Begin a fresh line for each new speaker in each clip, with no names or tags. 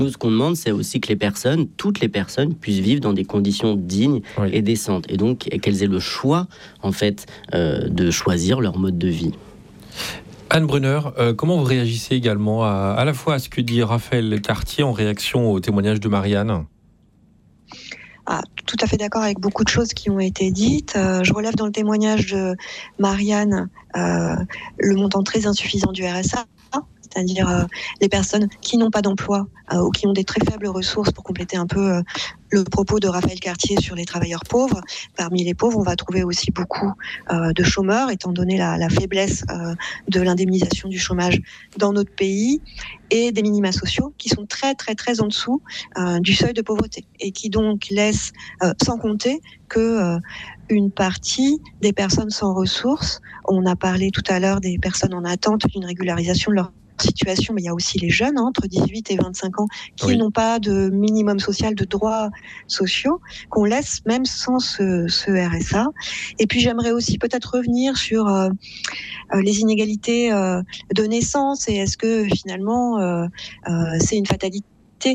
ce qu'on demande, c'est aussi que toutes les personnes, puissent vivre dans des conditions dignes et décentes. Et donc, qu'elles aient le choix, en fait, de choisir leur mode de vie.
Anne Brunner, comment vous réagissez également à la fois à ce que dit Raphaël Cartier en réaction au témoignage de Marianne ?
Tout à fait d'accord avec beaucoup de choses qui ont été dites. Je relève dans le témoignage de Marianne le montant très insuffisant du RSA, c'est-à-dire les personnes qui n'ont pas d'emploi ou qui ont des très faibles ressources, pour compléter un peu le propos de Raphaël Cartier sur les travailleurs pauvres. Parmi les pauvres, on va trouver aussi beaucoup de chômeurs, étant donné la faiblesse de l'indemnisation du chômage dans notre pays, et des minima sociaux qui sont très très très en dessous du seuil de pauvreté, et qui donc laissent sans compter que une partie des personnes sans ressources, on a parlé tout à l'heure des personnes en attente d'une régularisation de leur situation, mais il y a aussi les jeunes entre 18 et 25 ans qui n'ont pas de minimum social, de droits sociaux, qu'on laisse même sans ce RSA. Et puis j'aimerais aussi peut-être revenir sur les inégalités de naissance, et est-ce que finalement c'est une fatalité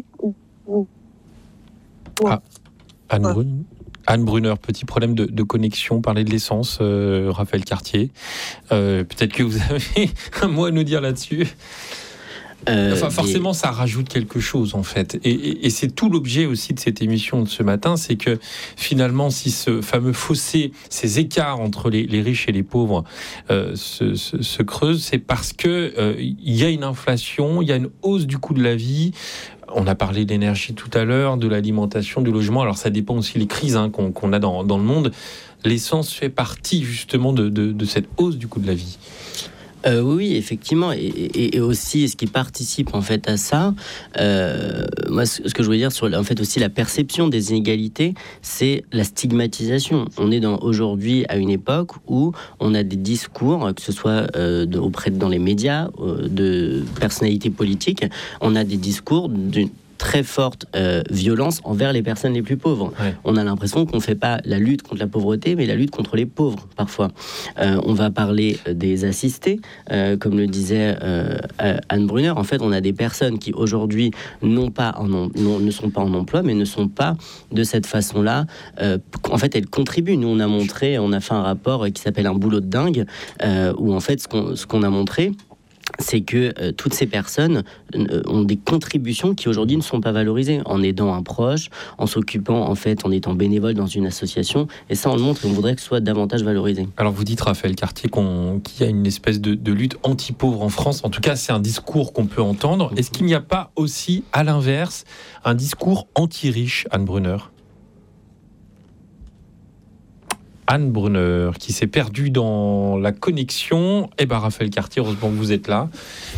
Anne Brunner, petit problème de connexion, parler de l'essence, Raphaël Cartier. Peut-être que vous avez un mot à nous dire là-dessus. Forcément, ça rajoute quelque chose, en fait. Et c'est tout l'objet aussi de cette émission de ce matin, c'est que finalement, si ce fameux fossé, ces écarts entre les riches et les pauvres se creusent, c'est parce que il y a une inflation, il y a une hausse du coût de la vie. On a parlé de l'énergie tout à l'heure, de l'alimentation, du logement. Alors ça dépend aussi des crises qu'on a dans le monde. L'essence fait partie justement de cette hausse du coût de la vie.
Oui, effectivement, et aussi ce qui participe en fait à ça, moi ce que je voulais dire sur en fait aussi la perception des inégalités, c'est la stigmatisation. On est aujourd'hui à une époque où on a des discours, que ce soit dans les médias, de personnalités politiques, on a des discours d'une très forte violence envers les personnes les plus pauvres. On a l'impression qu'on ne fait pas la lutte contre la pauvreté, mais la lutte contre les pauvres, parfois. On va parler des assistés, comme le disait Anne Brunner. En fait, on a des personnes qui, aujourd'hui, ne sont pas en emploi, mais ne sont pas de cette façon-là. En fait, elles contribuent. Nous, on a fait un rapport qui s'appelle « Un boulot de dingue », où, en fait, ce qu'on a montré, c'est que toutes ces personnes ont des contributions qui aujourd'hui ne sont pas valorisées, en aidant un proche, en s'occupant, en fait, en étant bénévole dans une association, et ça on le montre et on voudrait que ce soit davantage valorisé.
Alors vous dites, Raphaël Cartier, qu'il y a une espèce de lutte anti-pauvre en France, en tout cas c'est un discours qu'on peut entendre. Est-ce qu'il n'y a pas aussi, à l'inverse, un discours anti-riche, Anne Brunner ? Anne Brunner, qui s'est perdue dans la connexion. Raphaël Cartier, heureusement que vous êtes là.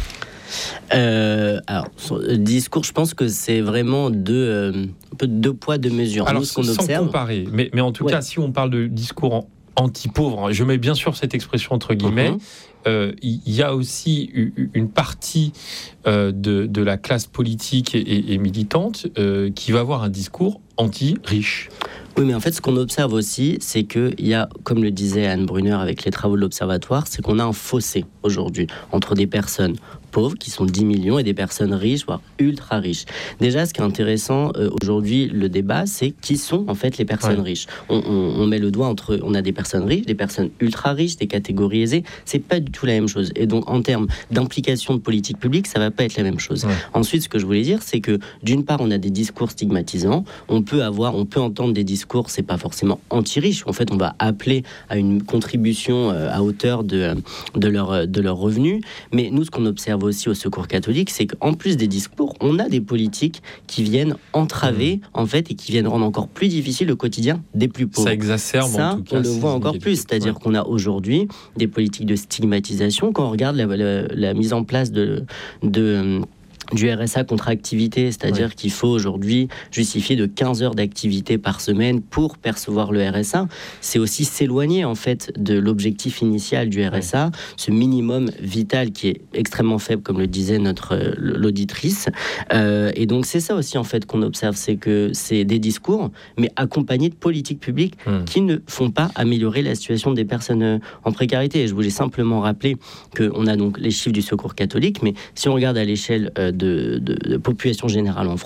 Alors, le discours, je pense que c'est vraiment deux poids, deux mesures.
Alors,
nous, ce qu'on
sans
observe,
comparer, mais en tout cas, si on parle de discours anti-pauvre, je mets bien sûr cette expression entre guillemets, il y a aussi une partie de la classe politique et militante qui va avoir un discours anti-riche.
Oui, mais en fait, ce qu'on observe aussi, c'est qu'il y a, comme le disait Anne Brunner avec les travaux de l'Observatoire, c'est qu'on a un fossé aujourd'hui entre des personnes pauvres, qui sont 10 millions, et des personnes riches, voire ultra riches. Déjà, ce qui est intéressant aujourd'hui, le débat, c'est qui sont en fait les personnes riches. On met le doigt entre, on a des personnes riches, des personnes ultra riches, des catégories aisées, c'est pas du tout la même chose. Et donc, en termes d'implication de politique publique, ça va pas être la même chose. Ensuite, ce que je voulais dire, c'est que d'une part, on a des discours stigmatisants, on peut entendre des discours, c'est pas forcément anti-riches. En fait, on va appeler à une contribution à hauteur de leurs revenus. Mais nous, ce qu'on observe aussi au Secours catholique, c'est qu'en plus des discours, on a des politiques qui viennent entraver, en fait, et qui viennent rendre encore plus difficile le quotidien des plus pauvres.
Ça exacerbe,
ça,
en tout cas.
On le voit encore plus, c'est-à-dire qu'on a aujourd'hui des politiques de stigmatisation. Quand on regarde la mise en place du RSA contre activité, c'est-à-dire qu'il faut aujourd'hui justifier de 15 heures d'activité par semaine pour percevoir le RSA. C'est aussi s'éloigner en fait de l'objectif initial du RSA, ce minimum vital qui est extrêmement faible, comme le disait l'auditrice. Et donc c'est ça aussi en fait qu'on observe, c'est que c'est des discours, mais accompagnés de politiques publiques qui ne font pas améliorer la situation des personnes en précarité. Et je voulais simplement rappeler qu'on a donc les chiffres du Secours catholique, mais si on regarde à l'échelle de population générale en France,